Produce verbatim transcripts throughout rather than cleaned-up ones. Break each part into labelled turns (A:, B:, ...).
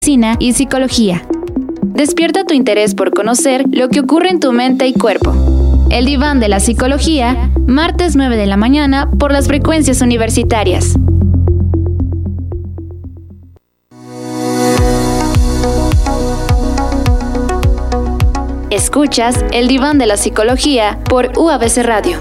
A: medicina y psicología. Despierta tu interés por conocer lo que ocurre en tu mente y cuerpo. El Diván de la Psicología, martes nueve de la mañana por las frecuencias universitarias. Escuchas El Diván de la Psicología por U A B C Radio.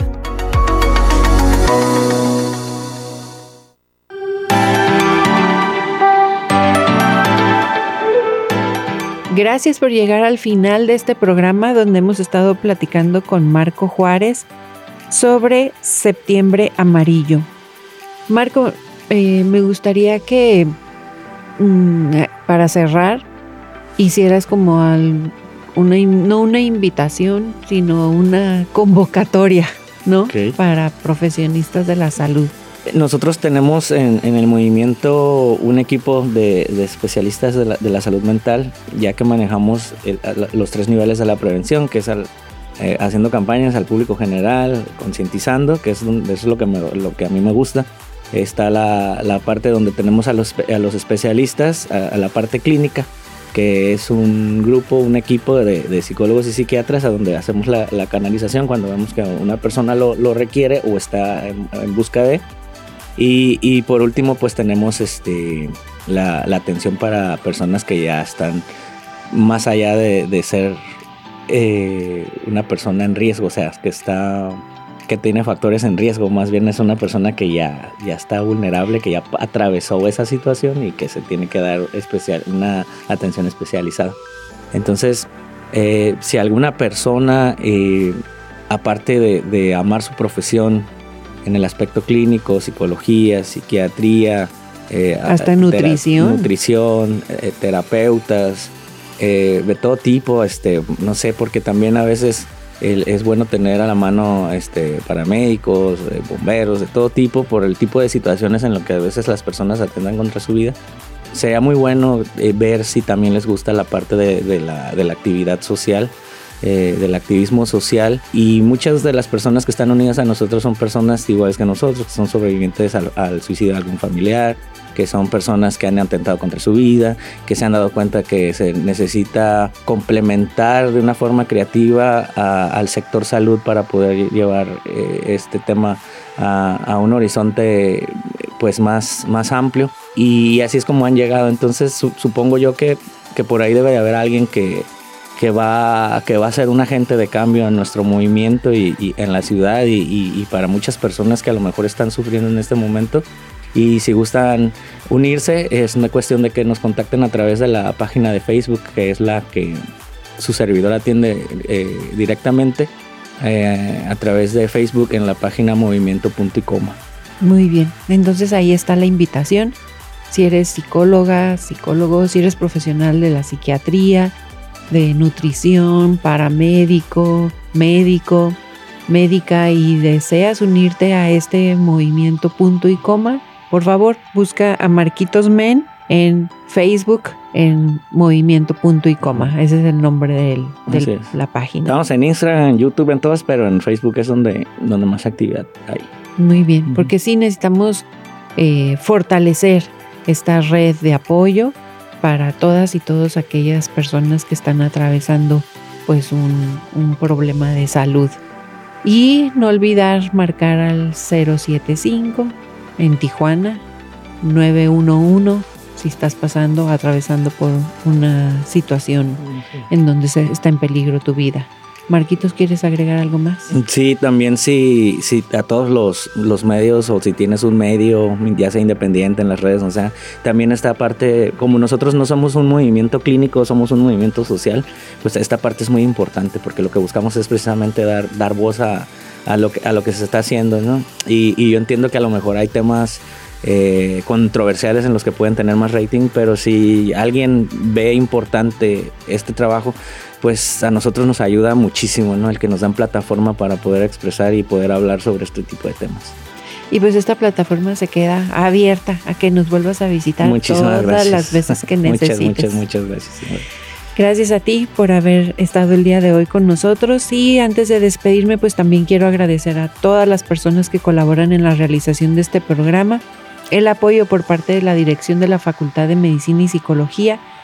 B: Gracias por llegar al final de este programa donde hemos estado platicando con Marco Juárez sobre Septiembre Amarillo. Marco, eh, me gustaría que mm, para cerrar hicieras como al, una, no una invitación, sino una convocatoria, ¿no? Okay. Para profesionistas de la salud.
C: Nosotros tenemos en, en el movimiento un equipo de, de especialistas de la, de la salud mental, ya que manejamos el, los tres niveles de la prevención, que es al, eh, haciendo campañas al público general, concientizando, que es, eso es lo que, me, lo que a mí me gusta. Está la, la parte donde tenemos a los, a los especialistas, a, a la parte clínica, que es un grupo, un equipo de, de psicólogos y psiquiatras a donde hacemos la, la canalización cuando vemos que una persona lo, lo requiere o está en, en busca de. Y, y por último, pues tenemos este, la, la atención para personas que ya están más allá de, de ser eh, una persona en riesgo, o sea, que está, que tiene factores en riesgo, más bien es una persona que ya, ya está vulnerable, que ya atravesó esa situación y que se tiene que dar especial, una atención especializada. Entonces, eh, si alguna persona, eh, aparte de, de amar su profesión, en el aspecto clínico, psicología, psiquiatría, eh,
B: hasta nutrición,
C: tera- nutrición eh, terapeutas, eh, de todo tipo, este, no sé, porque también a veces el, es bueno tener a la mano este, paramédicos, eh, bomberos, de todo tipo, por el tipo de situaciones en las que a veces las personas atentan contra su vida. Sería muy bueno eh, ver si también les gusta la parte de, de, la, de la actividad social, Eh, del activismo social, y muchas de las personas que están unidas a nosotros son personas iguales que nosotros, que son sobrevivientes al, al suicidio de algún familiar, que son personas que han atentado contra su vida, que se han dado cuenta que se necesita complementar de una forma creativa a, al sector salud para poder llevar eh, este tema a, a un horizonte pues más, más amplio, y así es como han llegado. Entonces su, supongo yo que, que por ahí debe de haber alguien que que va, que va a ser un agente de cambio en nuestro movimiento y, y en la ciudad y, y, y para muchas personas que a lo mejor están sufriendo en este momento. Y si gustan unirse, es una cuestión de que nos contacten a través de la página de Facebook, que es la que su servidor atiende eh, directamente eh, a través de Facebook en la página movimiento punto y coma.
B: Muy bien, entonces ahí está la invitación. Si eres psicóloga, psicólogo, si eres profesional de la psiquiatría, de nutrición, paramédico, médico, médica y deseas unirte a este movimiento punto y coma, por favor busca a Marquitos Men en Facebook en movimiento punto y coma. Ese es el nombre de del, la página.
C: Estamos en Instagram, en YouTube, en todas, pero en Facebook es donde, donde más actividad hay.
B: Muy bien, uh-huh. Porque sí necesitamos eh, fortalecer esta red de apoyo para todas y todas aquellas personas que están atravesando pues un, un problema de salud. Y no olvidar marcar al cero siete cinco en Tijuana, nueve uno uno si estás pasando, atravesando por una situación en donde se está en peligro tu vida. Marquitos, ¿quieres agregar algo más?
C: Sí, también sí, sí, a todos los, los medios, o si tienes un medio, ya sea independiente en las redes, o sea, también esta parte, como nosotros no somos un movimiento clínico, somos un movimiento social, pues esta parte es muy importante, porque lo que buscamos es precisamente dar, dar voz a, a, lo que, a lo que se está haciendo, ¿no? Y, y yo entiendo que a lo mejor hay temas eh, controversiales en los que pueden tener más rating, pero si alguien ve importante este trabajo, pues a nosotros nos ayuda muchísimo, ¿no? El que nos dan plataforma para poder expresar y poder hablar sobre este tipo de temas.
B: Y pues esta plataforma se queda abierta a que nos vuelvas a visitar
C: Muchísimas
B: todas
C: gracias.
B: las veces que necesites.
C: Muchas, muchas, muchas gracias.
B: Gracias a ti por haber estado el día de hoy con nosotros, y antes de despedirme, pues también quiero agradecer a todas las personas que colaboran en la realización de este programa, el apoyo por parte de la Dirección de la Facultad de Medicina y Psicología,